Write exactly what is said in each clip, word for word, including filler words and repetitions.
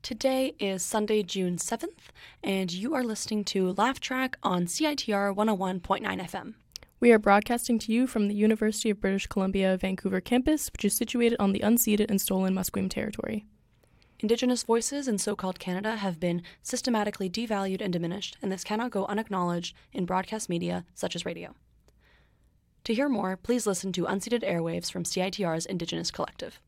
Today is Sunday, June seventh, and you are listening to Laugh Track on C I T R one oh one point nine F M. We are broadcasting to you from the University of British Columbia, Vancouver campus, which is situated on the unceded and stolen Musqueam territory. Indigenous voices in so-called Canada have been systematically devalued and diminished, and this cannot go unacknowledged in broadcast media such as radio. To hear more, please listen to Unceded Airwaves from C I T R's Indigenous Collective.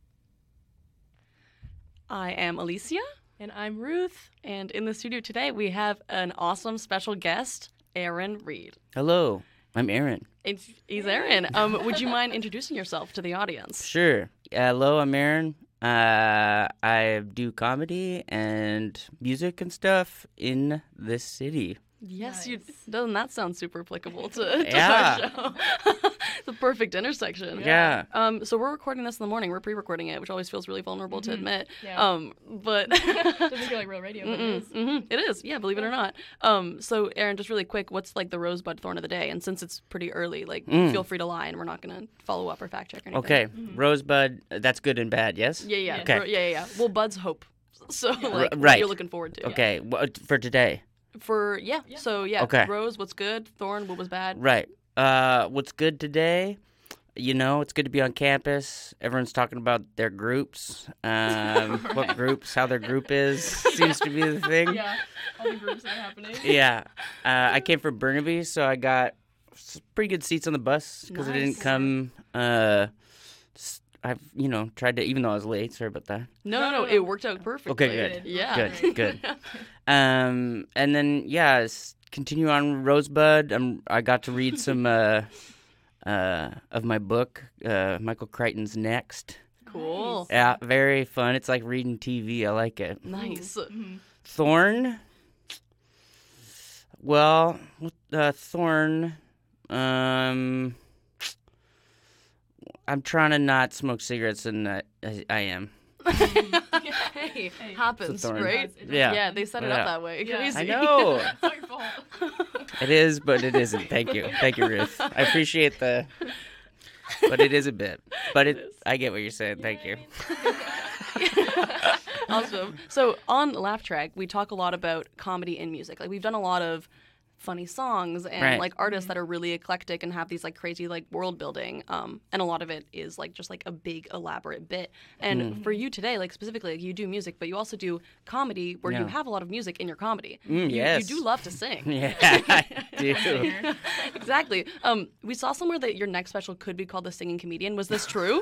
I am Alicia. And I'm Ruth. And in the studio today, we have an awesome special guest, Aaron Reed. Hello, I'm Aaron. It's, he's Aaron. Um, would you mind introducing yourself to the audience? Sure. Hello, I'm Aaron. Uh, I do comedy and music and stuff in this city. Yes, Nice. you doesn't that sound super applicable to, to Yeah. our show? It's a perfect intersection. Yeah. Um, so we're recording this in the morning. We're pre-recording it, which always feels really vulnerable to admit. Yeah. Um, but Doesn't feel like real radio, but it Mm-mm, is. mhm, it is. Yeah, believe it or not. Um, so Aaron, just really quick, what's like the rosebud thorn of the day? And since it's pretty early, like Mm. feel free to lie, and we're not gonna follow up or fact check or anything. Okay, Rosebud, that's good and bad, yes? Yeah, yeah, Okay. Ro- yeah, yeah, yeah. Well, buds hope. So like, what right. you're looking forward to. Okay, what, for today. For yeah. So yeah. Okay. Rose, what's good? Thorn, what was bad? Right. Uh, what's good today? You know, it's good to be on campus. Everyone's talking about their groups. Um, what groups, how their group is, seems to be the thing. Yeah, all the groups that are happening. Yeah. Uh, I came from Burnaby, so I got s- pretty good seats on the bus because I Nice. didn't come. Uh, s- I've, you know, tried to, even though I was late, sorry about that. No, no, no. It worked out perfectly. Okay, good. Yeah. Good, good. Um, and then, yeah, s- continue on Rosebud. Um, I got to read some uh, uh, of my book, uh, Michael Crichton's Next. Cool. Yeah, very fun. It's like reading T V. I like it. Nice. Thorn. Well, uh, Thorn. Um, I'm trying to not smoke cigarettes, and I, I, I am. Hey, happens, It's a thorn. right? It does, it does. Yeah. Yeah, they set it Yeah. up that way. Yeah. Crazy. I know. It's not your fault. It is, but it isn't. Thank you. Thank you, Ruth. I appreciate the... But it is a bit. But it, is. I get what you're saying. Thank you. Awesome. So on Laugh Track, we talk a lot about comedy in music. Like we've done a lot of funny songs and Right. like artists that are really eclectic and have these like crazy like world building. Um, and a lot of it is like just like a big elaborate bit. And Mm. for you today, like specifically, like, you do music, but you also do comedy where you Yeah. have a lot of music in your comedy. Mm, you, yes. you do love to sing. Yeah, I do. Exactly. Um, we saw somewhere that your next special could be called The Singing Comedian. Was this true?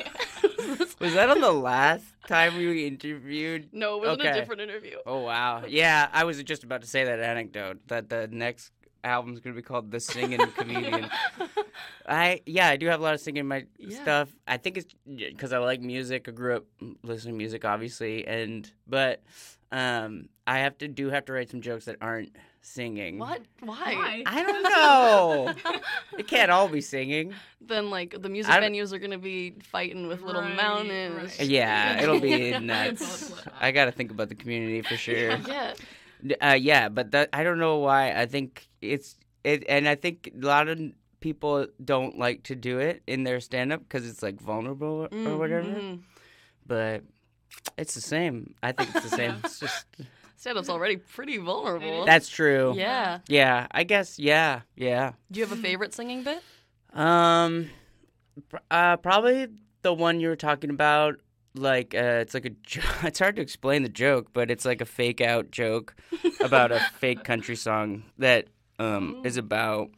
Was that on the last time we interviewed? No, it was in a Okay. different interview. Oh, wow. Yeah, I was just about to say that anecdote, that the next album's going to be called The Singing Comedian. I Yeah, I do have a lot of singing in my Yeah. stuff. I think it's because I like music. I grew up listening to music, obviously, and but um, I have to do have to write some jokes that aren't singing. What? Why? Why? I don't know. It can't all be singing. Then like the music I- venues are gonna be fighting with little Right, mountains. right. Yeah, it'll be Yeah. nuts. I got to think about the community for sure. Yeah. Uh, yeah, but that, I don't know why. I think it's it, and I think a lot of people don't like to do it in their stand-up because it's like vulnerable or, or whatever. Mhm. But it's the same. I think it's the same. It's just Stand-up's already pretty vulnerable. that's true. Yeah. Yeah, I guess. Yeah, yeah. Do you have a favorite singing bit? Um, pr- uh, probably the one you were talking about. Like, uh, it's like a. Jo- it's hard to explain the joke, but it's like a fake out joke about a fake country song that um is about.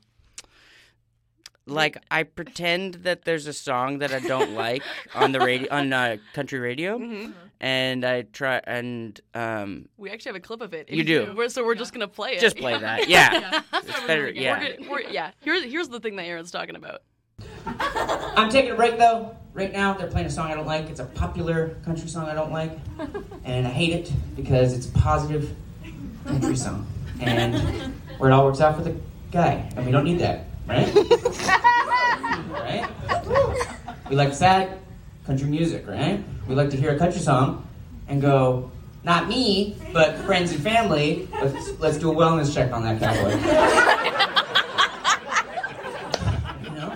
Like, I pretend that there's a song that I don't like on the radio on uh, country radio, Mhm. and I try and um We actually have a clip of it. You do. We're, so we're just gonna play it. just play that. Yeah, Yeah. it's better. We're Yeah. We're, gonna- we're, yeah. Here's here's the thing that Aaron's talking about. I'm taking a break though. Right now, they're playing a song I don't like. It's a popular country song I don't like, and I hate it because it's a positive country song, and where it all works out for the guy, and we don't need that, right? Right? We like sad country music, right? We like to hear a country song and go, not me, but friends and family. Let's let's do a wellness check on that cowboy. You know?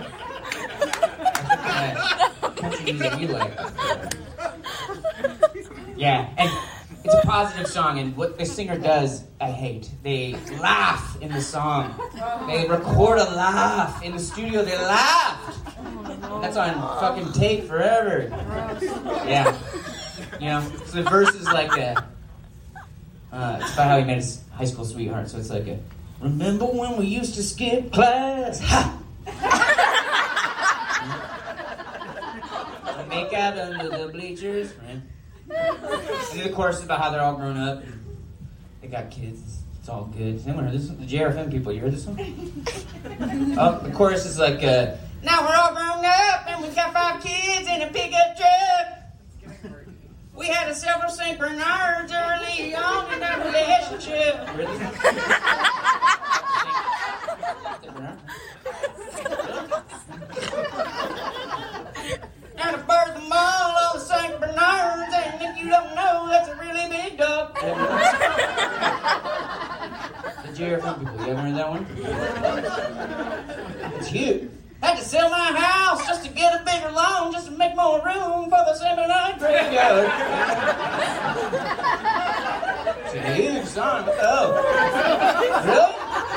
Country music you like. Yeah, and It's a positive song, and what the singer does, I hate. They laugh in the song. They record a laugh. In the studio, they laughed. That's on fucking tape forever. Yeah. You know, so the verse is like a... Uh, it's about how he met his high school sweetheart, so it's like a... Remember when we used to skip class? Ha! Make out under the bleachers, right? See, the chorus is about how they're all grown up. They got kids. It's all good. Has anyone heard this one? The J R F M people, you heard this one? Oh, the chorus is like, uh, now we're all grown up and we've got five kids in a pickup truck. We had a several Saint Bernards early on in our relationship. You heard this one? Saint Bernard? And I birthed them all, all the Saint Bernards, and if you don't know, that's a really big dog. The J R F M people, you haven't heard that one? It's huge. Had to sell my house just to get a bigger loan, just to make more room for the Saint Bernard graveyard. It's a huge song. Oh. Really?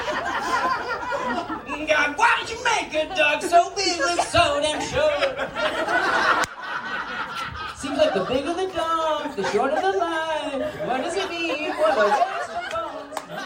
God, why did you make a dog so big with so damn short? Seems like the bigger the dog, the shorter the life. What does it mean for the rest of bones?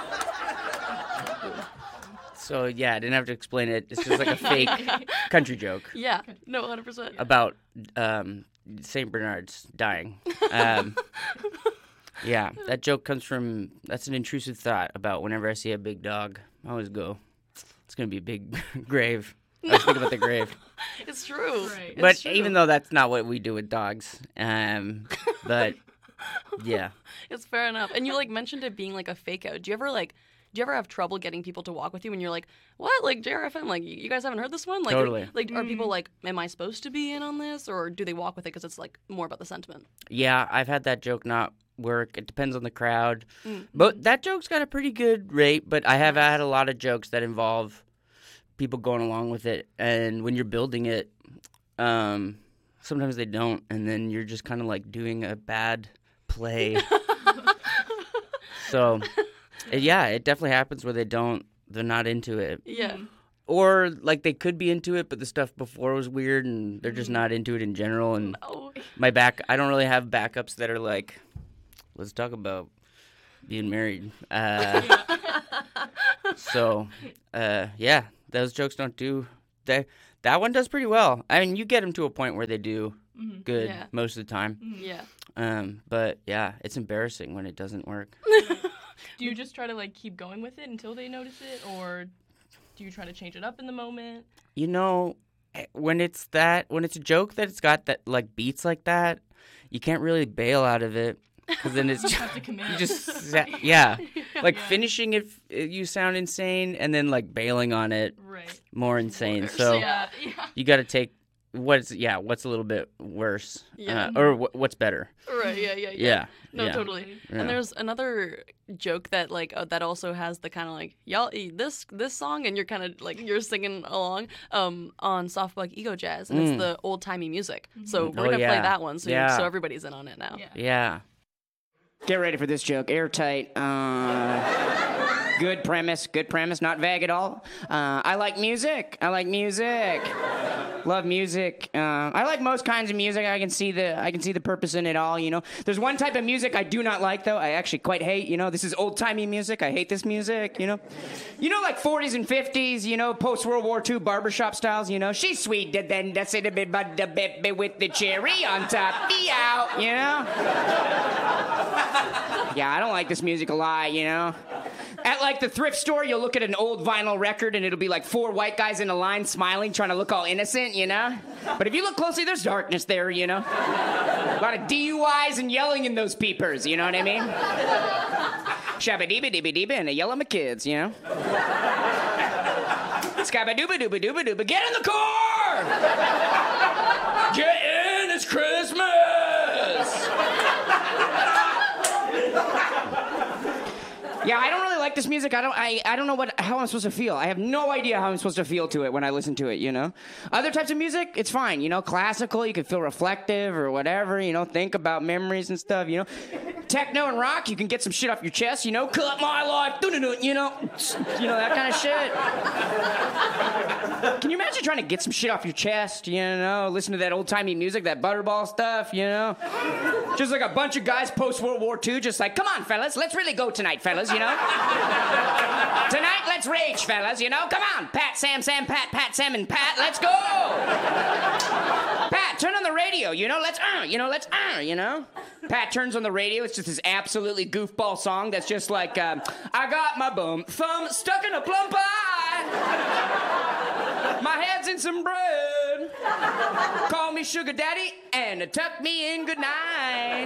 So yeah, I didn't have to explain it. It's just like a fake country joke Yeah, no, one hundred percent. about um, Saint Bernard's dying. Um, yeah, that joke comes from, that's an intrusive thought about whenever I see a big dog, I always go, it's going to be a big grave. I was thinking about the grave. It's true. Right. But It's true. even though that's not what we do with dogs, um, but yeah. It's fair enough. And you like mentioned it being like a fake out. Do you ever like do you ever have trouble getting people to walk with you and you're like, what? Like J R F M, like you guys haven't heard this one? Like Totally. like are people like, am I supposed to be in on this? Or do they walk with it because it's like more about the sentiment? Yeah, I've had that joke not work. It depends on the crowd. Mm. But that joke's got a pretty good rate, but I have had a lot of jokes that involve people going along with it, and when you're building it, um, sometimes they don't, and then you're just kind of like doing a bad play. So, it- yeah, it definitely happens where they don't, they're not into it. Yeah. Or like they could be into it, but the stuff before was weird, and they're just not into it in general. And Oh. my back, I don't really have backups that are like, let's talk about being married. Uh, so, uh, yeah. Those jokes don't do that. That one does pretty well. I mean, you get them to a point where they do good Yeah. most of the time. Yeah. Um, but yeah, it's embarrassing when it doesn't work. Do you just try to like keep going with it until they notice it, or do you try to change it up in the moment? You know, eh, when it's that, when it's a joke that it's got that like beats like that, you can't really bail out of it because then it's You just, have to commit. you just sa- yeah, like finishing it, f- you sound insane, and then like bailing on it Right. more insane. So Yeah. Yeah. you got to take what's yeah, what's a little bit worse, Yeah. uh, or wh- what's better. Right, yeah, yeah, yeah. Yeah, No, yeah. totally. Yeah. And there's another joke that like uh, that also has the kind of like y'all eh, this this song and you're kind of like you're singing along um on Softbug Ego Jazz and Mm. it's the old timey music. So we're Oh, gonna play yeah. that one so Yeah. so everybody's in on it now. Yeah. Yeah. Get ready for this joke. Airtight. Uh, good premise. Good premise. Not vague at all. Uh, I like music. I like music. Love music. Uh, I like most kinds of music. I can see the I can see the purpose in it all. You know. There's one type of music I do not like though. I actually quite hate. You know. This is old timey music. I hate this music. You know. You know, like forties and fifties. You know, post World War Two barbershop styles. You know. She's sweet. Then that's it. But the baby with the cherry on top. Be out. You know. Yeah, I don't like this music a lot, you know? At, like, the thrift store, you'll look at an old vinyl record, and it'll be, like, four white guys in a line smiling, trying to look all innocent, you know? But if you look closely, there's darkness there, you know? A lot of D U Is and yelling in those peepers, you know what I mean? Shabba-dee-ba-dee-ba-dee-ba, and they yell at my kids, you know? Scabba-dooba-dooba-dooba-dooba, get in the car! Get in, it's Christmas! Yeah, I don't really like this music. I don't. I, I don't know what how I'm supposed to feel. I have no idea how I'm supposed to feel to it when I listen to it. You know, other types of music, it's fine. You know, classical, you can feel reflective or whatever. You know, think about memories and stuff. You know, techno and rock, you can get some shit off your chest, you know, cut my life, you know, you know, that kind of shit. Can you imagine trying to get some shit off your chest, you know, listen to that old-timey music, that Butterball stuff, you know? Just like a bunch of guys post-World War Two, just like, come on, fellas, let's really go tonight, fellas, you know? Tonight, let's rage, fellas, you know? Come on, Pat, Sam, Sam, Pat, Pat, Sam, and Pat, let's go! Pat, turn on the radio, you know, let's, uh, you know, let's, uh, you know? Pat turns on the radio, it's just this absolutely goofball song that's just like, um, I got my bum thumb stuck in a plum pie. My head's in some bread. Call me sugar daddy and tuck me in good night.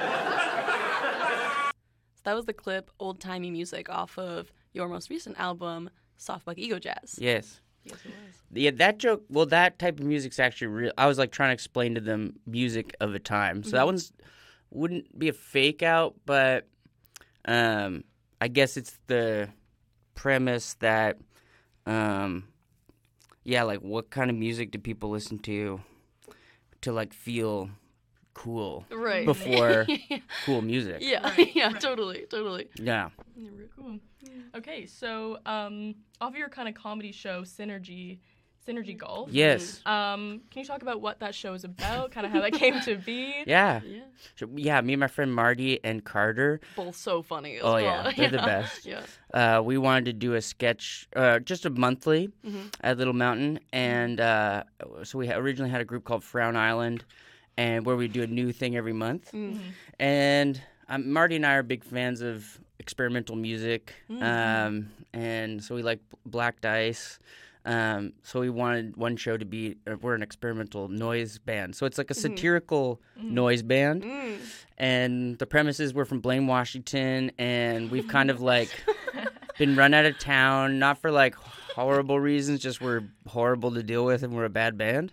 So that was the clip, Old Timey Music, off of your most recent album, Softbuck Ego Jazz. Yes. Yes, it was. Yeah, that joke, well, that type of music's actually real. I was like trying to explain to them music of a time. So mm-hmm. that one's wouldn't be a fake out, but um, I guess it's the premise that, um, yeah, like what kind of music do people listen to to like feel cool right. before cool music? Yeah, right. yeah, totally, totally. Yeah. Yeah, really cool. Okay, so um, off of your kind of comedy show, Synergy, Synergy Golf. Yes. Um, can you talk about what that show is about, kind of how that came to be? Yeah. Yeah. So, yeah, me and my friend Marty and Carter. Both so funny as oh, well. yeah, they're the best. Yeah. Uh, we wanted to do a sketch, uh, just a monthly Mm-hmm. at Little Mountain. And uh, so we originally had a group called Frown Island, and where we do a new thing every month. Mm-hmm. And um, Marty and I are big fans of experimental music. Mm-hmm. Um, and so we like Black Dice. Um, so we wanted one show to be, uh, we're an experimental noise band. So it's like a satirical Mm-hmm. noise band. Mm. And the premises were from Blaine, Washington. And we've kind of like been run out of town, not for like horrible reasons, just we're horrible to deal with and we're a bad band.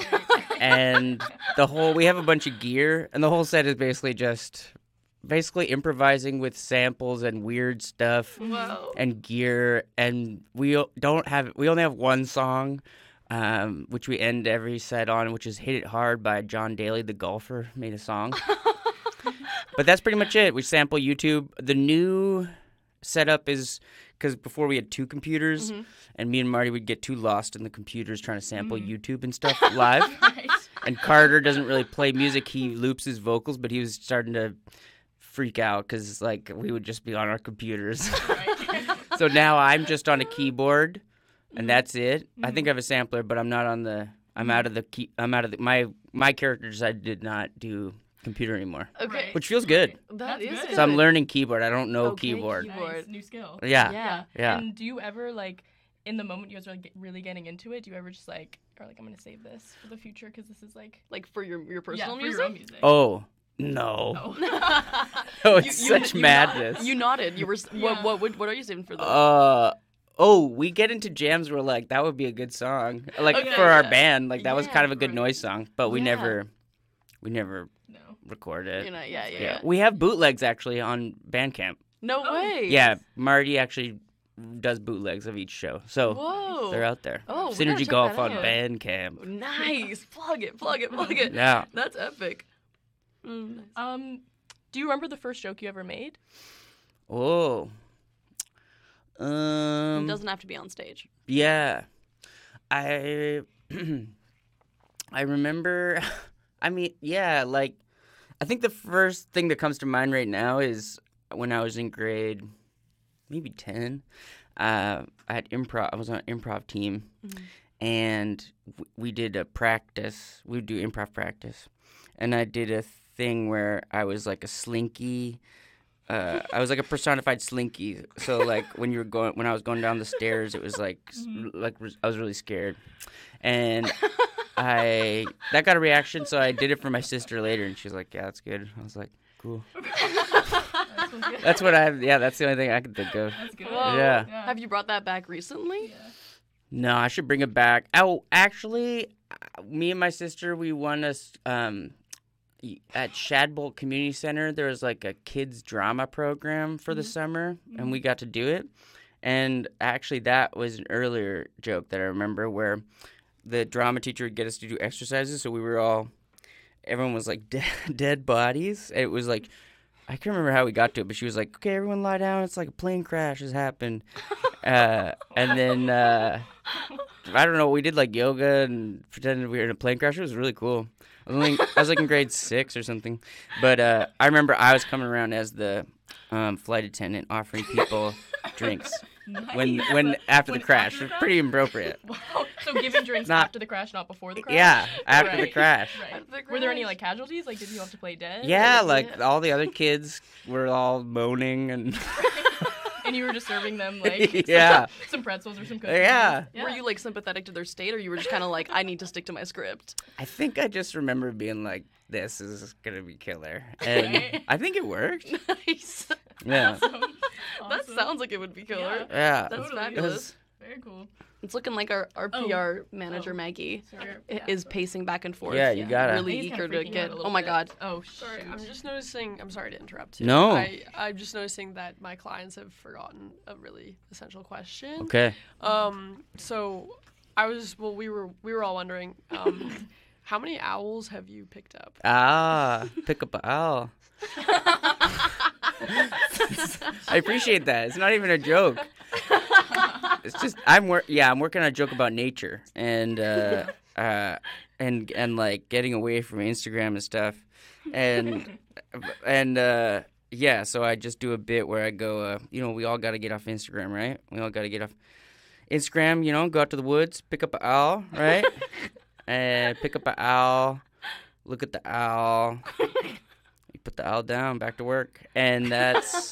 And the whole, we have a bunch of gear. And the whole set is basically just basically improvising with samples and weird stuff Wow. and gear, and we don't have we only have one song um, which we end every set on, which is Hit It Hard by John Daly, the golfer, made a song. But that's pretty much it. We sample YouTube. The new setup is because before we had two computers, Mm-hmm. and me and Marty would get too lost in the computers trying to sample YouTube and stuff live. Right. And Carter doesn't really play music. He loops his vocals, but he was starting to freak out because like we would just be on our computers. So now I'm just on a keyboard, and that's it. Mm-hmm. I think I have a sampler, but I'm not on the. I'm out of the key. I'm out of the, my my characters. I did not do computer anymore, Okay. which feels good. That That's is good. good. So I'm learning keyboard. I don't know Okay, keyboard. keyboard. Nice, new skill. Yeah. Yeah. Yeah. And do you ever like, in the moment you guys are like, really getting into it, do you ever just like, are like, I'm gonna save this for the future because this is like, Like for your your personal yeah, for music? your own music. Oh no! Oh. Oh, it's You- you- such you madness. You nodded. You were. s- Yeah. What, what? What? What are you saving for? This? Uh oh, we get into jams where like that would be a good song, like Okay, for our yeah. band. Like that was Yeah, kind of a good right. noise song, but we Yeah. never, we never No. record it. You know, yeah, yeah, yeah. yeah. We have bootlegs actually on Bandcamp. No Oh. way. Yeah, Marty actually does bootlegs of each show, so Whoa. they're out there. Oh, we gotta Synergy check Golf that on out. Bandcamp. Nice. Plug it. Plug it. Plug it. Yeah. That's epic. Mm, nice. Um, do you remember the first joke you ever made? Oh. Um. it doesn't have to be on stage. Yeah, I I remember. I mean, yeah, like I think the first thing that comes to mind right now is when I was in grade, maybe ten. Uh, I had improv. I was on an improv team, Mhm. and w- we did a practice. We would do improv practice, and I did a thing where I was like a slinky. Uh, I was like a personified slinky. So like when you were going, when I was going down the stairs, it was like, s- like I was really scared, and I that got a reaction. So I did it for my sister later, and she was like, "Yeah, that's good." I was like, "Cool." That's so good. That's what I. Yeah, that's the only thing I can think of. That's good. Whoa. Yeah. Have you brought that back recently? Yeah. No, I should bring it back. Oh, actually, uh, me and my sister, we won a s- um y- at Shadbolt Community Center. There was like a kids drama program for the summer, and we got to do it. And actually, that was an earlier joke that I remember where the drama teacher would get us to do exercises. So we were all, everyone was like dead, dead bodies. It was like I can't remember how we got to it, but she was like, "Okay, everyone lie down. It's like a plane crash has happened." uh, and then uh, I don't know. We did like yoga and pretended we were in a plane crash. It was really cool. I was, only, I was like in grade six or something, but uh, I remember I was coming around as the um, flight attendant offering people drinks. Nice. When when after When the crash, after it's the pretty appropriate. Wow. So giving drinks Not- after the crash, not before the crash? Yeah, after the Right. crash. Right. Were there any like casualties? Like, did you have to play dead? Yeah, Or- like all the other kids were all moaning and And you were just serving them like Yeah. some, some pretzels or some cookies. yeah. Were you like sympathetic to their state, or you were just kind of like, I need to stick to my script? I think I just remember being like, "This is gonna be killer," and Right. I think it worked. Nice. Yeah, Awesome. That Awesome. sounds like it would be killer. yeah. That's Totally. fabulous. It was- Very cool. It's looking like our, our Oh. P R manager, Oh. Maggie, Sorry. i- Yeah, is so- pacing back and forth. Yeah, you gotta. Really He's kinda eager to freaking out get. a Oh little my bit. god. Oh, Sorry, shoot. I'm just noticing. I'm sorry to interrupt. Too. No. I, I'm just noticing that my clients have forgotten a really essential question. Okay. Um. So, I was. Well, we were. We were all wondering. Um, how many owls have you picked up? Ah, pick up an owl. I appreciate that. It's not even a joke. It's just I'm work. Yeah, I'm working on a joke about nature and uh, uh, and and like getting away from Instagram and stuff, and and uh, yeah. So I just do a bit where I go, uh, you know, we all got to get off Instagram, right? We all got to get off Instagram. You know, go out to the woods, pick up an owl, right? And pick up an owl, look at the owl. You put the owl down, back to work, and that's.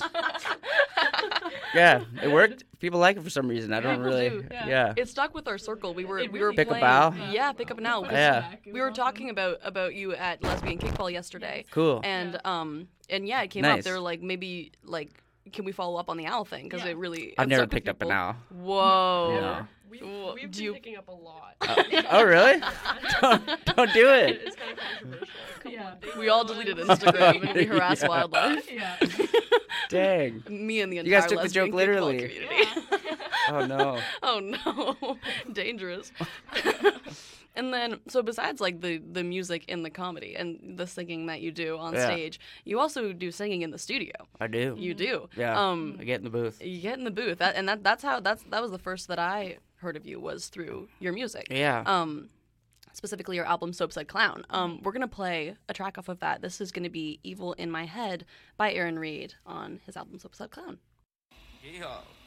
Yeah, it worked. People like it for some reason. I don't people really. do, Yeah. yeah. It stuck with our circle. We were It we were really Pick up playing, owl? Yeah, pick up an owl. 'cause Yeah. We were talking about about you at Lesbian Kickball yesterday, Cool. and um and yeah, it came Nice. up. They were like, maybe like, can we follow up on the owl thing? Because Yeah. it really. I've it never stuck with picked up an people. owl. Whoa. No. We've, Wha- we've do been you- picking up a lot. Oh, really? don't, don't do it. It's kind of controversial. Yeah. We all deleted Instagram and we harass Yeah. wildlife. Yeah. Dang. Me and the entire You guys took the lesbian joke kickball literally. community. Oh no. Oh no, dangerous. And then, so besides like the the music in the comedy and the singing that you do on Yeah. stage, you also do singing in the studio. I do. You do. Yeah. Um, I get in the booth. you get in the booth, that, and that that's how that's that was the first that I heard of you was through your music. Yeah. Um, specifically your album Soapside Clown. Um, we're gonna play a track off of that. This is gonna be "Evil in My Head" by Aaron Reed on his album Soapside Clown. Yeehaw.